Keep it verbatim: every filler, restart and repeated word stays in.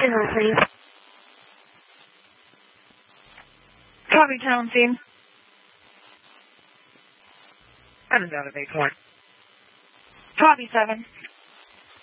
Signal, please. Copy, town scene. And another Bay Point. Copy, seven.